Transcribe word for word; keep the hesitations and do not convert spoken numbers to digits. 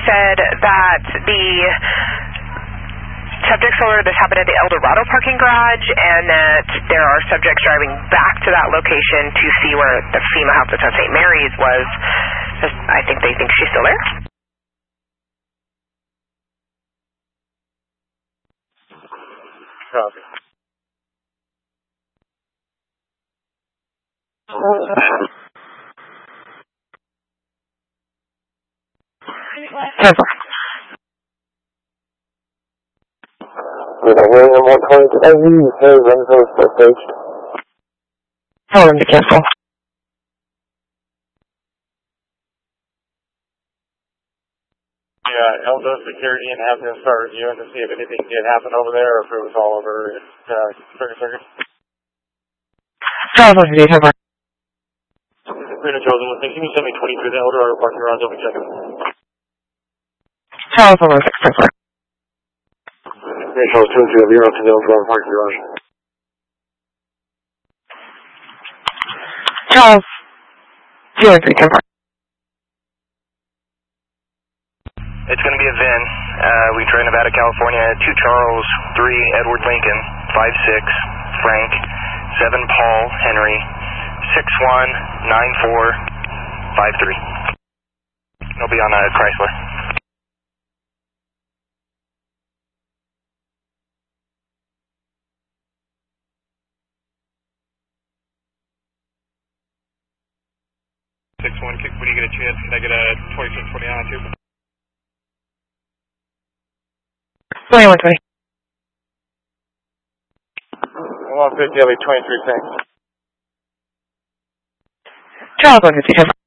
said that the subjects told her this happened at the El Dorado parking garage and that there are subjects driving back to that location to see where the FEMA house at Saint Mary's was. I think they think she's still there. Copy. With a William one twenty, did I hear you say Renzo is still staged? Tell him to cancel. Yeah, Eldo Security and have them start reviewing to see if anything did happen over there or if it was all over uh, circuit circuit. Charles, one fifty-eight, over. Bruno Chosen, can you send me twenty-three the El Dorado parking garage over check? Charles, one oh six, over. Hey, Charles, two two zero to the El Dorado parking garage. Charles, zero three, over. It's going to be a V I N. Uh, we try Nevada, California, two Charles, three Edward Lincoln, five six Frank, seven Paul Henry, six one nine four five three. It'll be on a Chrysler. six one, when you get a chance, can I get a twenty-six twenty-nine too? twenty-one twenty. one fifty, I'll be twenty-three, thanks. Charles, one fifty, over.